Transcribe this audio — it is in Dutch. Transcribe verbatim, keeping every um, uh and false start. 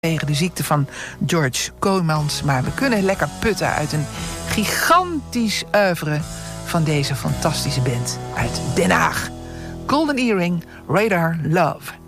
Tegen de ziekte van George Kooijmans. Maar we kunnen lekker putten uit een gigantisch oeuvre van deze fantastische band uit Den Haag. Golden Earring, Radar Love.